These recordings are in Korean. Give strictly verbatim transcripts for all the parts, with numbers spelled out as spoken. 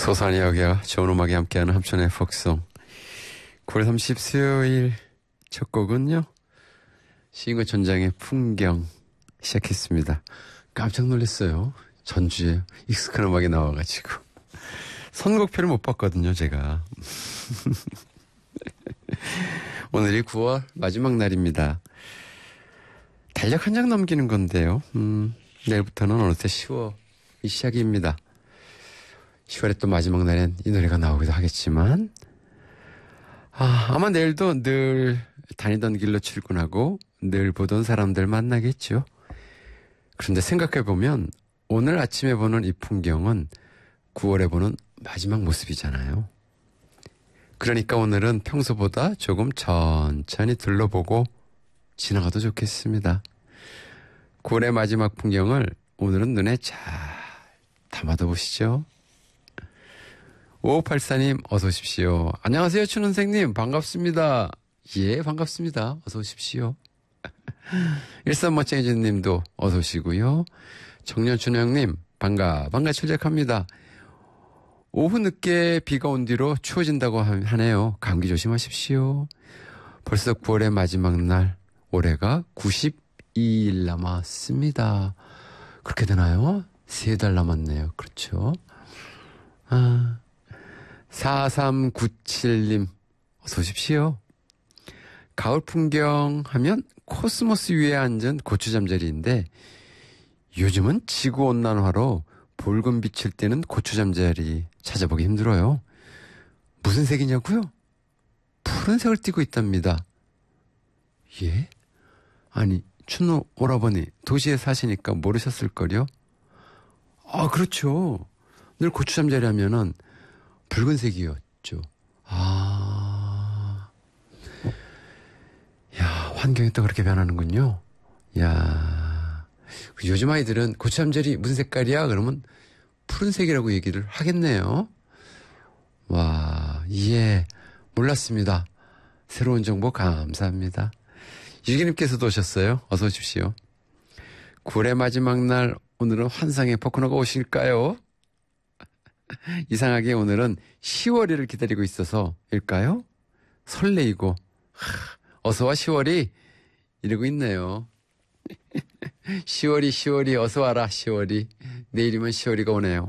소소한 이야기와 좋은 음악이 함께하는 함천의 폭송. 구월 삼십 수요일 첫 곡은요, 시인과 전장의 풍경 시작했습니다. 깜짝 놀랐어요. 전주에 익숙한 음악이 나와가지고. 선곡표를 못 봤거든요, 제가. 오늘이 구월 마지막 날입니다. 달력 한 장 넘기는 건데요. 음, 내일부터는 어느새 시월이 시작입니다. 시월의 또 마지막 날엔 이 노래가 나오기도 하겠지만, 아, 아마 내일도 늘 다니던 길로 출근하고 늘 보던 사람들 만나겠죠. 그런데 생각해보면 오늘 아침에 보는 이 풍경은 구월에 보는 마지막 모습이잖아요. 그러니까 오늘은 평소보다 조금 천천히 둘러보고 지나가도 좋겠습니다. 구월의 마지막 풍경을 오늘은 눈에 잘 담아둬 보시죠. 오오팔사 님 어서 오십시오. 안녕하세요, 춘은생님. 반갑습니다. 예, 반갑습니다. 어서 오십시오. 일삼머쟁이님도 어서 오시고요. 정년춘영님 반가 반가 출첵합니다. 오후 늦게 비가 온 뒤로 추워진다고 하네요. 감기 조심하십시오. 벌써 구월의 마지막 날, 올해가 구십이 일 남았습니다. 그렇게 되나요? 세 달 남았네요. 그렇죠. 아, 사삼구칠 님 어서 오십시오. 가을 풍경 하면 코스모스 위에 앉은 고추잠자리인데 요즘은 지구온난화로 붉은 빛을 띠는 고추잠자리 찾아보기 힘들어요. 무슨 색이냐고요? 푸른색을 띠고 있답니다. 예? 아니, 춘우 오라버니 도시에 사시니까 모르셨을걸요? 아, 그렇죠. 늘 고추잠자리 하면은 붉은색이었죠. 아, 야, 환경이 또 그렇게 변하는군요. 야, 요즘 아이들은 고추잠자리 무슨 색깔이야? 그러면 푸른색이라고 얘기를 하겠네요. 와, 예, 몰랐습니다. 새로운 정보 감사합니다. 유기님께서도 오셨어요. 어서 오십시오. 구월의 마지막 날, 오늘은 환상의 포코너가 오실까요? 이상하게 오늘은 시월이를 기다리고 있어서일까요? 설레이고 어서와 시월이 이러고 있네요. 시월이 시월이 어서와라 시월이. 내일이면 시월이가 오네요.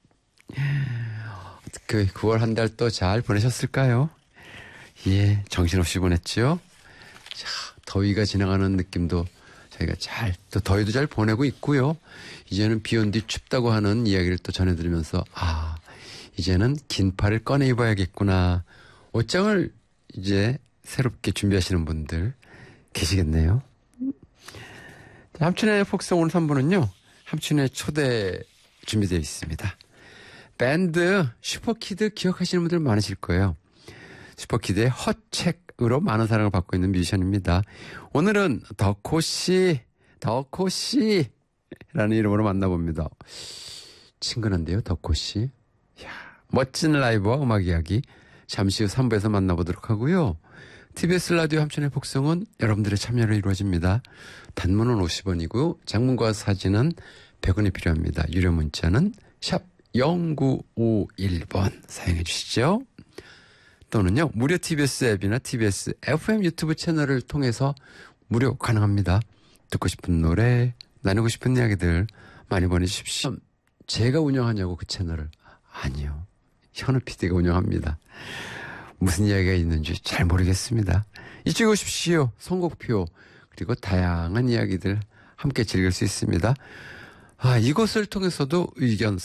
그 구월 한 달 또 잘 보내셨을까요? 예, 정신없이 보냈죠. 자, 더위가 지나가는 느낌도 저희가 잘, 또 더위도 잘 보내고 있고요. 이제는 비 온 뒤 춥다고 하는 이야기를 또 전해드리면서, 아, 이제는 긴팔을 꺼내 입어야겠구나. 옷장을 이제 새롭게 준비하시는 분들 계시겠네요. 함춘의 폭성 오늘 삼 부는요, 함춘의 초대 준비되어 있습니다. 밴드 슈퍼키드 기억하시는 분들 많으실 거예요. 슈퍼키드의 헛책으로 많은 사랑을 받고 있는 뮤지션입니다. 오늘은 덕호씨, 덕호씨라는 이름으로 만나봅니다. 친근한데요, 덕호씨. 이야, 멋진 라이브와 음악 이야기 잠시 후 삼 부에서 만나보도록 하고요. 티비에스 라디오 함춘의 폭성은 여러분들의 참여로 이루어집니다. 단문은 오십 원이고 장문과 사진은 백 원이 필요합니다. 유료 문자는 샵 공구오일 번 사용해 주시죠. 또는요, 무료 티비에스 앱이나 티비에스 에프엠 유튜브 채널을 통해서 무료 가능합니다. 듣고 싶은 노래, 나누고 싶은 이야기들 많이 보내주십시오. 제가 운영하냐고, 그 채널을. 아니요. 현우 피디가 운영합니다. 무슨 이야기가 있는지 잘 모르겠습니다. 이쪽에 오십시오. 선곡표, 그리고 다양한 이야기들 함께 즐길 수 있습니다. 아, 이것을 통해서도 의견